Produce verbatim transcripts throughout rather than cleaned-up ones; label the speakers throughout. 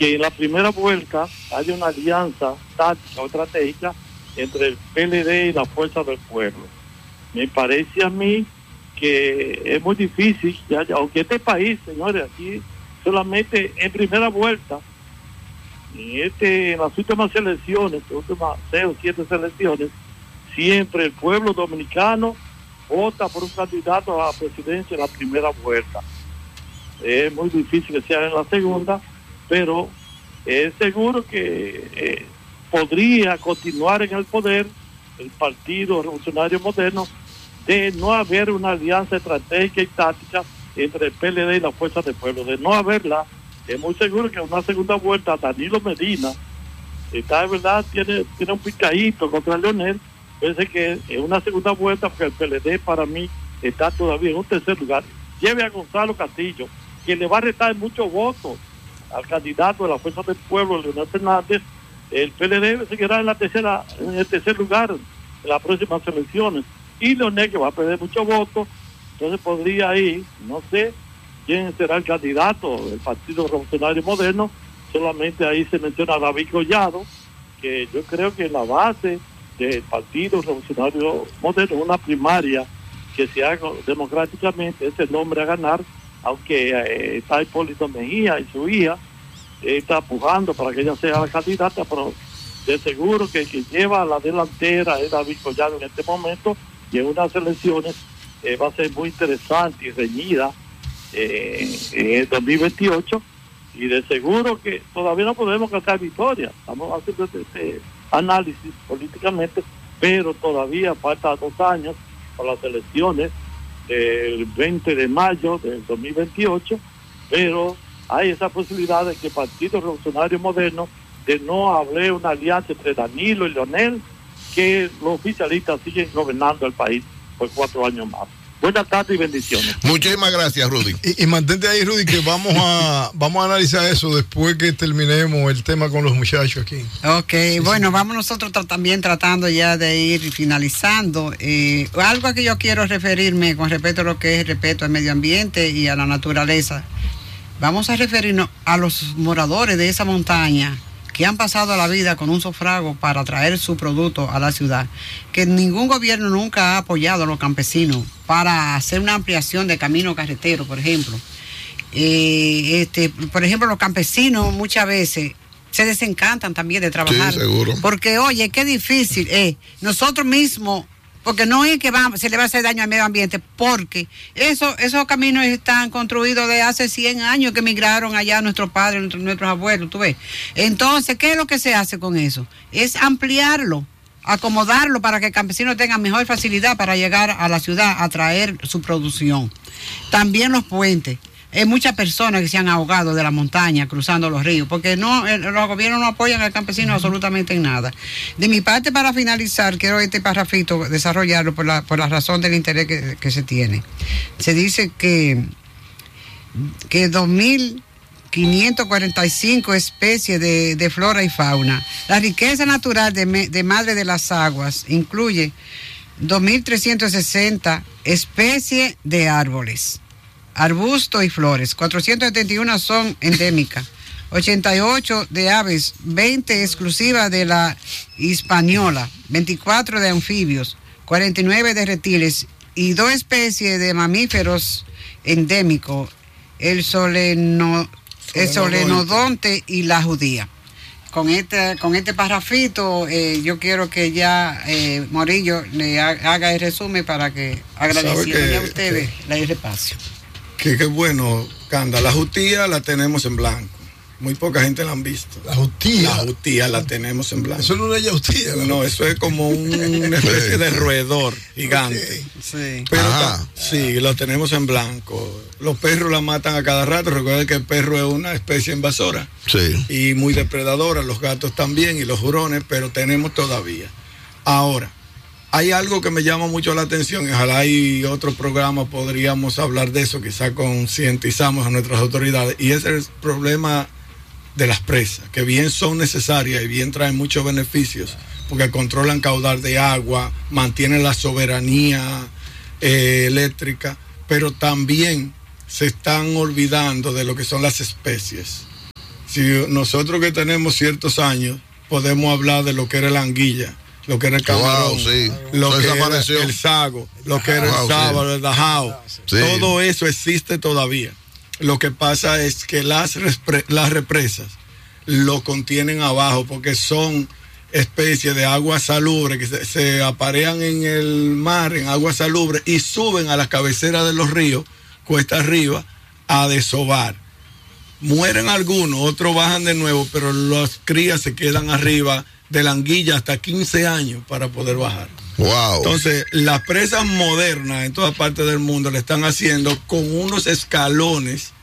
Speaker 1: que en la primera vuelta haya una alianza táctica o estratégica entre el P L D y la Fuerza del Pueblo. Me parece a mí que es muy difícil, ya, ya, aunque este país, señores, aquí solamente en primera vuelta, en, este, en las últimas elecciones, las últimas seis o siete elecciones, siempre el pueblo dominicano vota por un candidato a la presidencia en la primera vuelta. Es muy difícil que sea en la segunda, pero es seguro que eh, podría continuar en el poder el Partido Revolucionario Moderno de no haber una alianza estratégica y táctica entre el P L D y la Fuerza del Pueblo. De no haberla, es muy seguro que en una segunda vuelta Danilo Medina está de verdad, tiene, tiene un picadito contra Leonel. Parece que en una segunda vuelta, porque el P L D para mí está todavía en un tercer lugar, lleve a Gonzalo Castillo, que le va a restar muchos votos al candidato de la Fuerza del Pueblo, Leonel Fernández. El P L D seguirá en la tercera, en el tercer lugar en las próximas elecciones. Y Leonel, que va a perder muchos votos, entonces podría ir, no sé quién será el candidato del Partido Revolucionario Moderno, solamente ahí se menciona a David Collado, que yo creo que en la base del Partido Revolucionario Moderno, una primaria que se haga democráticamente, es el hombre a ganar, aunque eh, está Hipólito Mejía y su hija, eh, está pujando para que ella sea la candidata, pero de seguro que quien lleva a la delantera es David Collado en este momento, y en unas elecciones eh, va a ser muy interesante y reñida eh, en el dos mil veintiocho, y de seguro que todavía no podemos cantar victoria. Estamos haciendo este, este análisis políticamente, pero todavía falta dos años para las elecciones del veinte de mayo del dos mil veintiocho, pero hay esa posibilidad de que el Partido Revolucionario Moderno, de no haber una alianza entre Danilo y Leonel, que los oficialistas siguen gobernando el país por cuatro años más. Buenas tardes y bendiciones.
Speaker 2: Muchísimas gracias, Rudy.
Speaker 3: Y, y mantente ahí, Rudy, que vamos a vamos a analizar eso después que terminemos el tema con los muchachos aquí.
Speaker 4: Ok,
Speaker 3: sí,
Speaker 4: bueno,
Speaker 3: sí.
Speaker 4: Vamos nosotros tra- también tratando ya de ir finalizando. Eh, algo a que yo quiero referirme con respecto a lo que es el respeto al medio ambiente y a la naturaleza. Vamos a referirnos a los moradores de esa montaña que han pasado la vida con un sufrago para traer su producto a la ciudad, que ningún gobierno nunca ha apoyado a los campesinos para hacer una ampliación de camino carretero, por ejemplo. Eh, este, por ejemplo, los campesinos muchas veces se desencantan también de trabajar.
Speaker 2: Sí, seguro.
Speaker 4: Porque, oye, qué difícil es. Nosotros mismos, porque no es que va, se le va a hacer daño al medio ambiente, porque eso, esos caminos están construidos de hace cien años que migraron allá nuestros padres, nuestros, nuestros abuelos, tú ves. Entonces, ¿qué es lo que se hace con eso? Es ampliarlo, acomodarlo para que el campesino tenga mejor facilidad para llegar a la ciudad a traer su producción. También los puentes. Hay muchas personas que se han ahogado de la montaña cruzando los ríos, porque no, el, los gobiernos no apoyan al campesino absolutamente en nada. De mi parte, para finalizar, quiero este parrafito desarrollarlo por la, por la razón del interés que, que se tiene. Se dice que, que dos mil quinientas cuarenta y cinco especies de, de flora y fauna. La riqueza natural de, me, de Madre de las Aguas incluye dos mil trescientas sesenta especies de árboles, arbustos y flores. cuatrocientas setenta y uno son endémicas, ochenta y ocho de aves, veinte exclusivas de la hispaniola, veinticuatro de anfibios, cuarenta y nueve de reptiles y dos especies de mamíferos endémicos, el soleno, el solenodonte y la judía. Con este, con este parrafito, eh, yo quiero que ya eh, Morillo le haga el resumen para que agradeciendo a ustedes que, el espacio.
Speaker 5: Que qué bueno, Canda, la jutía la tenemos en blanco. Muy poca gente la han visto.
Speaker 3: La jutía.
Speaker 5: La jutía la tenemos en blanco.
Speaker 3: Eso no es yautía.
Speaker 5: No, no, eso es como un, una especie de roedor gigante. Okay.
Speaker 4: Sí.
Speaker 5: Pero ta, sí, lo tenemos en blanco. Los perros la matan a cada rato. Recuerden que el perro es una especie invasora.
Speaker 2: Sí.
Speaker 5: Y muy depredadora. Los gatos también y los hurones, pero tenemos todavía. Ahora, hay algo que me llama mucho la atención, y ojalá y otro programa podríamos hablar de eso, quizá concientizamos a nuestras autoridades, y es el problema de las presas, que bien son necesarias y bien traen muchos beneficios, porque controlan caudal de agua, mantienen la soberanía eh, eléctrica, pero también se están olvidando de lo que son las especies. Si nosotros que tenemos ciertos años podemos hablar de lo que era la anguilla, lo que era el camarón,
Speaker 2: wow, sí.
Speaker 5: lo que era el sago, lo que era wow, el sábalo, sí. el dajao, sí. todo eso existe todavía. Lo que pasa es que las, repre- las represas lo contienen abajo porque son especies de agua salubre que se, se aparean en el mar, en agua salubre, y suben a las cabeceras de los ríos, cuesta arriba, a desovar. Mueren algunos, otros bajan de nuevo, pero las crías se quedan arriba de la anguilla hasta quince años para poder bajar.
Speaker 2: Wow.
Speaker 5: Entonces, las presas modernas en todas partes del mundo le están haciendo con unos escalones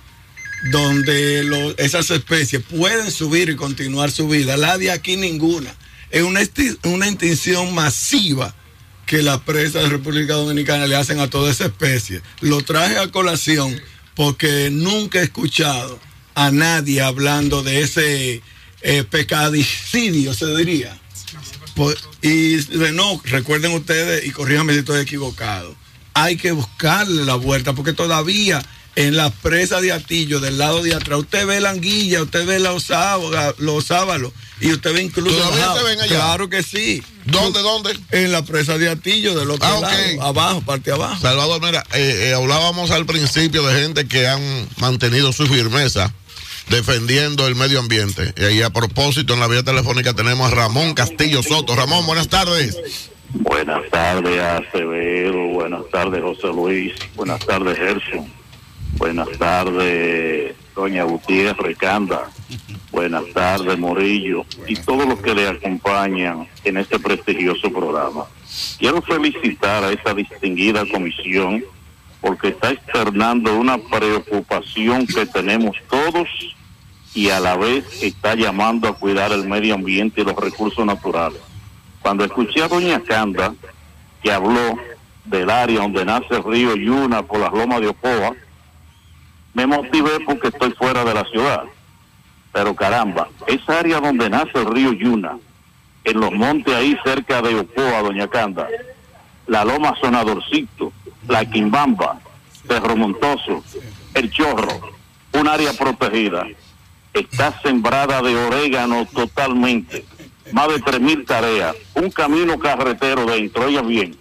Speaker 5: donde lo, esas especies pueden subir y continuar su vida. La de aquí ninguna. Es una, esti- una extinción masiva que las presas de República Dominicana le hacen a toda esa especie. Lo traje a colación porque nunca he escuchado a nadie hablando de ese eh, pecadicidio, se diría. Por, y no, recuerden ustedes, y corríjanme si estoy equivocado, hay que buscarle la vuelta, porque todavía en la presa de Atillo, del lado de atrás, usted ve la anguilla, usted ve los sábalos, los sábalos, y usted ve incluso...
Speaker 2: ¿Todavía se ven allá?
Speaker 5: Claro que sí.
Speaker 2: ¿Dónde, dónde?
Speaker 5: En la presa de Atillo, del otro
Speaker 2: ah,
Speaker 5: lado,
Speaker 2: okay.
Speaker 5: abajo, parte abajo.
Speaker 2: Salvador, mira, eh, eh, hablábamos al principio de gente que han mantenido su firmeza defendiendo el medio ambiente. Y a propósito, en la vía telefónica tenemos a Ramón Castillo Soto. Ramón, buenas tardes.
Speaker 1: Buenas tardes, Acevedo. Buenas tardes, José Luis. Buenas tardes, Gerson. Buenas tardes, doña Gutiérrez Canda. Buenas tardes, Morillo. Y todos los que le acompañan en este prestigioso programa. Quiero felicitar a esta distinguida comisión porque está externando una preocupación que tenemos todos y a la vez está llamando a cuidar el medio ambiente y los recursos naturales. Cuando escuché a doña Canda, que habló del área donde nace el río Yuna por las lomas de Ocoa, me motivé porque estoy fuera de la ciudad. Pero caramba, esa área donde nace el río Yuna, en los montes ahí cerca de Ocoa, doña Canda, la loma Sonadorcito, la Quimbamba, Cerro Montoso, el Chorro, un área protegida, está sembrada de orégano totalmente, más de tres mil tareas, un camino carretero dentro, oigan bien.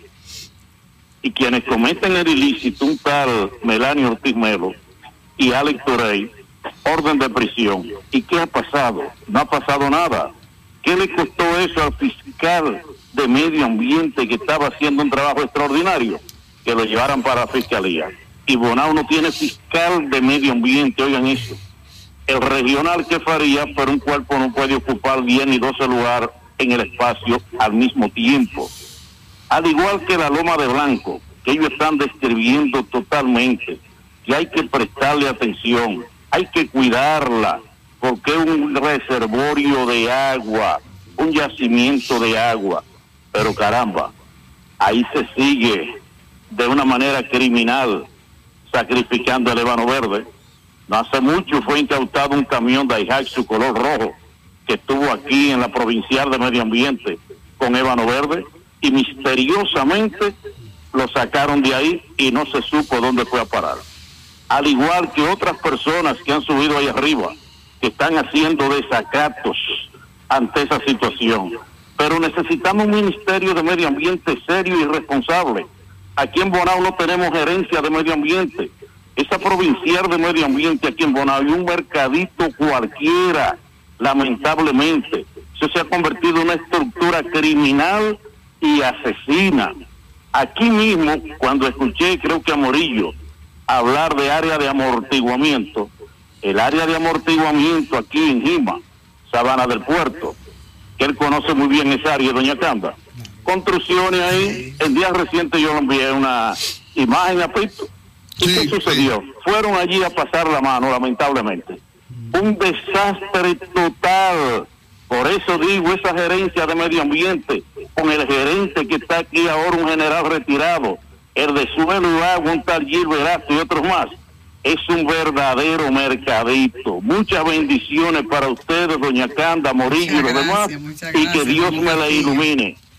Speaker 1: Y quienes cometen el ilícito, un tal Melanio Ortiz Melo y Alex Turey, orden de prisión. ¿Y qué ha pasado? No ha pasado nada. ¿Qué le costó eso al fiscal de medio ambiente que estaba haciendo un trabajo extraordinario? Que lo llevaran para la fiscalía. Y Bonao no tiene fiscal de medio ambiente, oigan eso. El regional que faría, pero un cuerpo no puede ocupar diez ni doce lugares en el espacio al mismo tiempo. Al igual que la Loma de Blanco, que ellos están describiendo totalmente, que hay que prestarle atención, hay que cuidarla, porque es un reservorio de agua, un yacimiento de agua. Pero caramba, ahí se sigue de una manera criminal sacrificando el ébano verde. No hace mucho fue incautado un camión de Daihatsu color rojo que estuvo aquí en la provincial de Medio Ambiente con ébano verde y misteriosamente lo sacaron de ahí y no se supo dónde fue a parar. Al igual que otras personas que han subido ahí arriba, que están haciendo desacatos ante esa situación. Pero necesitamos un ministerio de medio ambiente serio y responsable. Aquí en Bonao no tenemos gerencia de medio ambiente. Esa provincial de medio ambiente aquí en Bonao y un mercadito cualquiera, lamentablemente. Eso se ha convertido en una estructura criminal y asesina. Aquí mismo, cuando escuché, creo que a Morillo, hablar de área de amortiguamiento, el área de amortiguamiento aquí en Jima, Sabana del Puerto, que él conoce muy bien esa área, doña Canda. Construcciones ahí, en días recientes yo le envié una imagen a Pito. ¿Y sí, qué sucedió? Sí. Fueron allí a pasar la mano, lamentablemente. Un desastre total. Por eso digo, esa gerencia de medio ambiente, con el gerente que está aquí ahora, un general retirado, el de suelo y agua, un tal Gil Verazo y otros más, es un verdadero mercadito. Muchas bendiciones para ustedes, doña Canda, Morillo y los demás, y que Dios me la ilumine.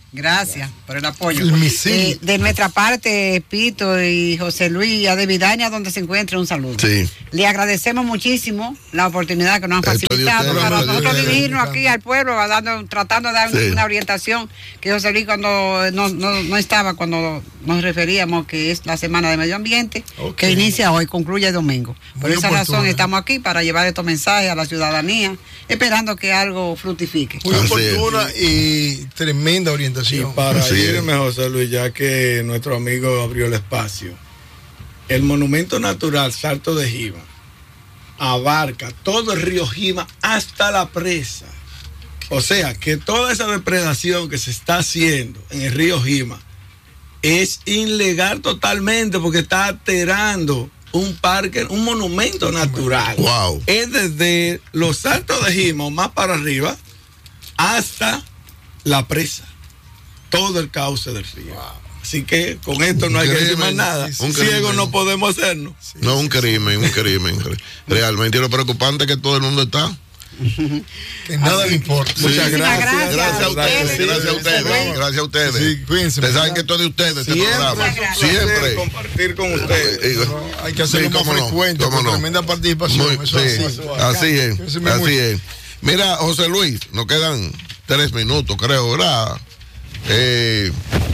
Speaker 4: Gracias por el apoyo.
Speaker 3: El misil.
Speaker 4: Eh, de nuestra parte, Pito y José Luis, a Davidaña, donde se encuentre, un saludo.
Speaker 2: Sí.
Speaker 4: Le agradecemos muchísimo la oportunidad que nos han
Speaker 2: Esto de
Speaker 4: facilitado
Speaker 2: ustedes,
Speaker 4: para
Speaker 2: de
Speaker 4: nosotros
Speaker 2: ustedes.
Speaker 4: dirigirnos aquí al pueblo, dando, tratando de dar
Speaker 2: Sí.
Speaker 4: una orientación que José Luis cuando no, no, no estaba, cuando nos referíamos que es la Semana de Medio Ambiente,
Speaker 3: Ok.
Speaker 4: que inicia hoy, concluye el domingo. Por
Speaker 3: Muy
Speaker 4: esa
Speaker 3: oportuno.
Speaker 4: razón estamos aquí para llevar estos mensajes a la ciudadanía, esperando que algo fructifique.
Speaker 3: Muy
Speaker 2: Así
Speaker 3: oportuna y tremenda
Speaker 5: Y
Speaker 3: orientación.
Speaker 5: para
Speaker 2: Así
Speaker 5: irme, José Luis, ya que nuestro amigo abrió el espacio, el monumento natural Salto de Jima abarca todo el río Jima hasta la presa. O sea, que toda esa depredación que se está haciendo en el río Jima es ilegal totalmente porque está alterando un parque, un monumento natural.
Speaker 2: Wow.
Speaker 5: Es desde los Saltos de Jima o más para arriba hasta la presa. Todo el cauce del río. Así que con esto no hay que decir más
Speaker 2: crimen,
Speaker 5: nada.
Speaker 2: un
Speaker 5: Ciegos
Speaker 2: crimen.
Speaker 5: no podemos hacernos.
Speaker 2: No, un crimen, un crimen. Realmente lo preocupante es que todo el mundo está.
Speaker 3: Que nada le importa.
Speaker 5: Muchas
Speaker 4: Muchísimas
Speaker 5: gracias.
Speaker 2: Gracias a ustedes,
Speaker 4: Sí,
Speaker 2: gracias a ustedes,
Speaker 3: sí.
Speaker 2: gracias a ustedes.
Speaker 3: Sí, cuídense.
Speaker 2: Ustedes saben que esto es de ustedes, este
Speaker 5: Siempre,
Speaker 2: programa.
Speaker 5: es un placer
Speaker 2: Siempre.
Speaker 5: compartir con ustedes.
Speaker 2: Eh, eh,
Speaker 3: No, hay que hacerlo
Speaker 2: sí,
Speaker 3: más
Speaker 2: cómo no,
Speaker 3: frecuente,
Speaker 2: cómo
Speaker 3: con
Speaker 2: no.
Speaker 3: tremenda participación.
Speaker 2: Muy-
Speaker 3: Eso
Speaker 2: sí,
Speaker 3: así.
Speaker 2: así es,
Speaker 3: Cuídense
Speaker 2: así
Speaker 3: mucho.
Speaker 2: es. Mira, José Luis, nos quedan tres minutos, creo, ¿verdad? Eh,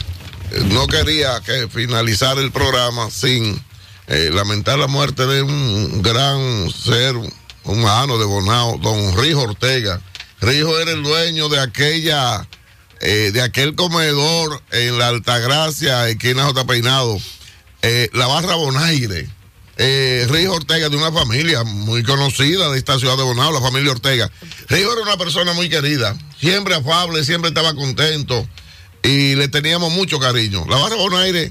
Speaker 2: no quería que finalizar el programa sin eh, lamentar la muerte de un gran ser humano de Bonao, don Rijo Ortega. Rijo era el dueño de aquella, eh, de aquel comedor en la Altagracia, esquina J. Peinado, eh, la Barra Bonaire. Eh, Rijo Ortega, de una familia muy conocida de esta ciudad de Bonao, la familia Ortega. Rijo era una persona muy querida, siempre afable, siempre estaba contento y le teníamos mucho cariño. La Barra Bonaire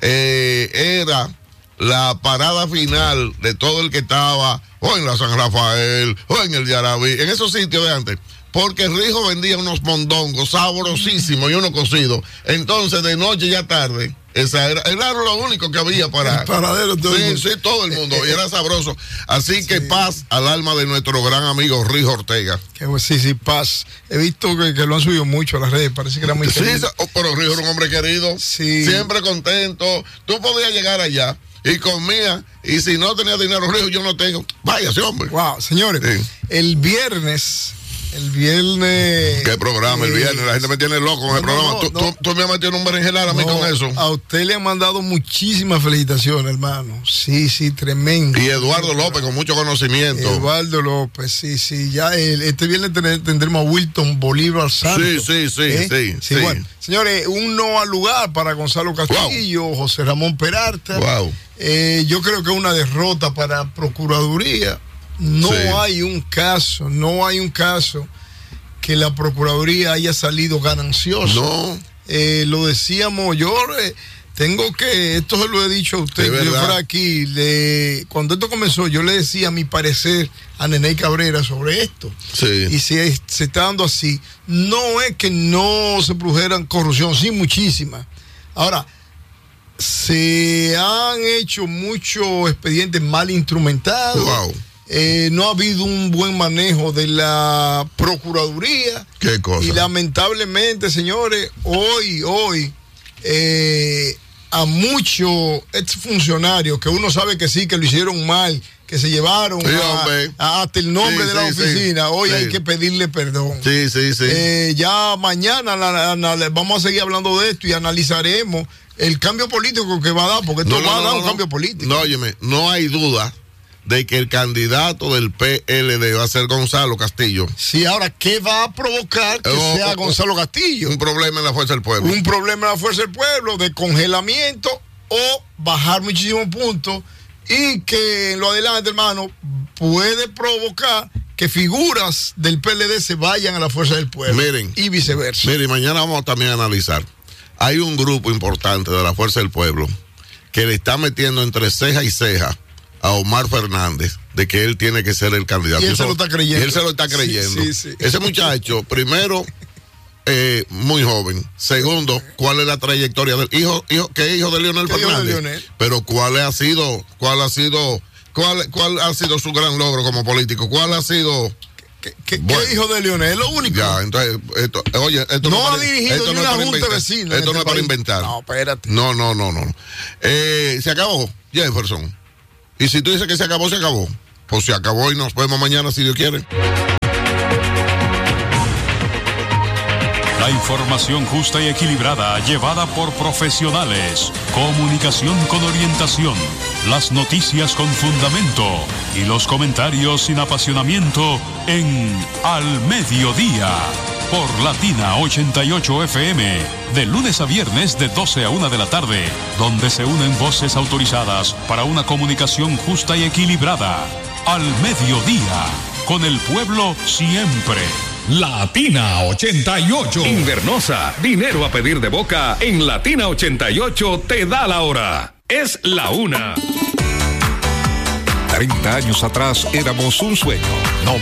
Speaker 2: eh, era la parada final de todo el que estaba o en la San Rafael o en el Yarabí, en esos sitios de antes. Porque Rijo vendía unos mondongos sabrosísimos y unos cocidos. Entonces, de noche ya tarde, esa era, era lo único que había para.
Speaker 3: El paradero todo el
Speaker 2: sí,
Speaker 3: mundo.
Speaker 2: sí, todo el mundo. Y era sabroso. Así que paz al alma de nuestro gran amigo Rijo Ortega.
Speaker 3: Que, pues, sí, sí, paz. He visto que, que lo han subido mucho a las redes. Parece que era muy
Speaker 2: Sí,
Speaker 3: querido.
Speaker 2: sa- oh, pero Rijo era un hombre querido.
Speaker 3: Sí.
Speaker 2: Siempre contento. Tú podías llegar allá y comía. Y si no tenía dinero, Rijo, yo no tengo. Vaya, ese hombre.
Speaker 3: Wow, señores,
Speaker 2: Sí.
Speaker 3: el viernes, el viernes.
Speaker 2: ¿Qué programa el
Speaker 3: eh,
Speaker 2: viernes? La gente me tiene loco con el
Speaker 3: no, no,
Speaker 2: programa.
Speaker 3: no,
Speaker 2: tú,
Speaker 3: no.
Speaker 2: tú- tú me has metido en un berenjenal a mí
Speaker 3: no,
Speaker 2: con eso.
Speaker 3: A usted le han mandado muchísimas felicitaciones, hermano. Sí, sí, tremendo.
Speaker 2: Y Eduardo López con mucho conocimiento.
Speaker 3: Eduardo López, sí, sí. Ya el- este viernes ten- tendremos a Wilton Bolívar Santos.
Speaker 2: Sí, sí, sí,
Speaker 3: ¿Eh?
Speaker 2: sí, sí.
Speaker 3: Bueno, señores, un no al lugar para Gonzalo Castillo, José Ramón Peralta.
Speaker 2: Wow.
Speaker 3: Eh, yo creo que es una derrota para Procuraduría. No
Speaker 2: Sí.
Speaker 3: hay un caso, no hay un caso que la Procuraduría haya salido gananciosa.
Speaker 2: No.
Speaker 3: Eh, lo decíamos, yo eh, tengo que, esto se lo he dicho a usted,
Speaker 2: Es
Speaker 3: que yo
Speaker 2: verdad.
Speaker 3: fuera aquí, le- cuando esto comenzó, yo le decía mi parecer a Neney Cabrera sobre esto.
Speaker 2: Sí.
Speaker 3: Y si es- se está dando así, no es que no se produjeran corrupción, sí, muchísima. Ahora, se han hecho muchos expedientes mal instrumentados.
Speaker 2: Wow.
Speaker 3: Eh, no ha habido un buen manejo de la Procuraduría.
Speaker 2: Qué cosa.
Speaker 3: Y lamentablemente, señores, hoy, hoy, eh, a muchos exfuncionarios que uno sabe que sí, que lo hicieron mal, que se llevaron
Speaker 2: Sí,
Speaker 3: a-
Speaker 2: hombre.
Speaker 3: a- hasta el nombre
Speaker 2: Sí,
Speaker 3: de la
Speaker 2: sí, sí.
Speaker 3: oficina, hoy
Speaker 2: Sí.
Speaker 3: hay que pedirle perdón.
Speaker 2: Sí, sí, sí.
Speaker 3: Eh, ya mañana la- la- la- vamos a seguir hablando de esto y analizaremos el cambio político que va a dar, porque esto va a dar un cambio político.
Speaker 2: No, óyeme, no hay duda de que el candidato del P L D va a ser Gonzalo Castillo.
Speaker 3: Sí, ahora, ¿qué va a provocar que
Speaker 2: Oh,
Speaker 3: sea
Speaker 2: oh,
Speaker 3: Gonzalo Castillo?
Speaker 2: Un problema en la fuerza del pueblo.
Speaker 3: Un problema en la fuerza del pueblo de congelamiento o bajar muchísimos puntos y que en lo adelante, hermano, puede provocar que figuras del P L D se vayan a la fuerza del pueblo.
Speaker 2: Miren.
Speaker 3: Y viceversa.
Speaker 2: Mire, mañana vamos también a analizar. Hay un grupo importante de la fuerza del pueblo que le está metiendo entre ceja y ceja a Omar Fernández de que él tiene que ser el candidato.
Speaker 3: Y él se
Speaker 2: Eso-
Speaker 3: lo está creyendo.
Speaker 2: Y él se lo está
Speaker 3: Sí,
Speaker 2: creyendo.
Speaker 3: sí, sí.
Speaker 2: Ese muchacho, primero, eh, muy joven. Segundo, ¿cuál es la trayectoria del hijo? hijo ¿Qué hijo de Leonel
Speaker 3: ¿Qué hijo de
Speaker 2: Fernández?
Speaker 3: Leonel?
Speaker 2: Pero ¿cuál ha sido, cuál ha sido, cuál, cuál ha sido su gran logro como político? ¿Cuál ha sido
Speaker 3: ¿Qué, qué,
Speaker 2: Bueno.
Speaker 3: ¿Qué hijo de Leonel? Es lo único.
Speaker 2: Ya, entonces, esto, oye, esto
Speaker 3: no,
Speaker 2: no,
Speaker 3: ha
Speaker 2: para-
Speaker 3: dirigido
Speaker 2: esto
Speaker 3: ni
Speaker 2: no es
Speaker 3: una
Speaker 2: para
Speaker 3: junta de
Speaker 2: inventar.
Speaker 3: vecinos. en
Speaker 2: Esto no
Speaker 3: este
Speaker 2: es para
Speaker 3: país.
Speaker 2: inventar.
Speaker 3: No, espérate.
Speaker 2: No, no, no, no. Eh, se acabó, Jefferson. Y si tú dices que se acabó, se acabó. Pues se acabó y nos vemos mañana si Dios quiere.
Speaker 6: La información justa y equilibrada, llevada por profesionales. Comunicación con orientación. Las noticias con fundamento. Y los comentarios sin apasionamiento en Al Mediodía. Por Latina ochenta y ocho F M. De lunes a viernes de doce a una de la tarde. Donde se unen voces autorizadas para una comunicación justa y equilibrada. Al Mediodía. Con el pueblo siempre.
Speaker 7: Latina ochenta y ocho. Invernosa, dinero a pedir de boca. En Latina ochenta y ocho te da la hora. Es la una. treinta años atrás éramos un sueño. No